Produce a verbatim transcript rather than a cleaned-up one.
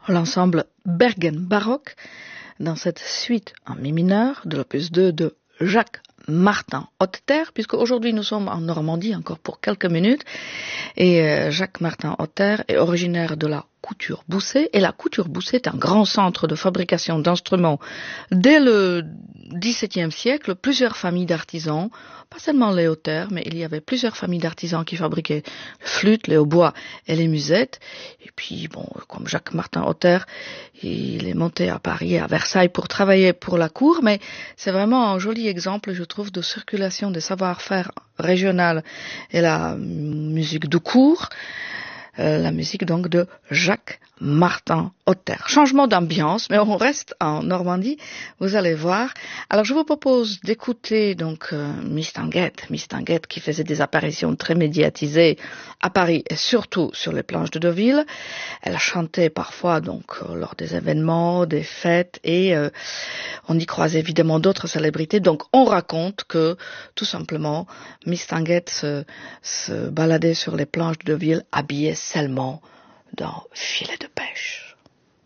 l'ensemble Bergen Baroque dans cette suite en mi mineur de l'opus deux de Jacques Martin Hotteterre, puisque aujourd'hui nous sommes en Normandie encore pour quelques minutes, et euh, Jacques Martin Hotteterre est originaire de la Couture-Bousset, et la Couture-Bousset est un grand centre de fabrication d'instruments. Dès le dix-septième siècle, plusieurs familles d'artisans, pas seulement les Hotteterre, mais il y avait plusieurs familles d'artisans qui fabriquaient les flûtes, les hautbois et les musettes. Et puis, bon, comme Jacques Martin Hotteterre, il est monté à Paris et à Versailles pour travailler pour la cour, mais c'est vraiment un joli exemple, je trouve, de circulation des savoir-faire régional et la musique de cour. Euh, la musique donc de Jacques Martin Hotteterre. Changement d'ambiance, mais on reste en Normandie, vous allez voir. Alors je vous propose d'écouter donc euh, Miss Tanguette, Miss Tanguette qui faisait des apparitions très médiatisées à Paris et surtout sur les planches de Deauville. Elle chantait parfois donc euh, lors des événements, des fêtes, et euh, on y croisait évidemment d'autres célébrités. Donc on raconte que tout simplement Miss Tanguette se, se baladait sur les planches de Deauville habillée seulement d'un filet de pêche.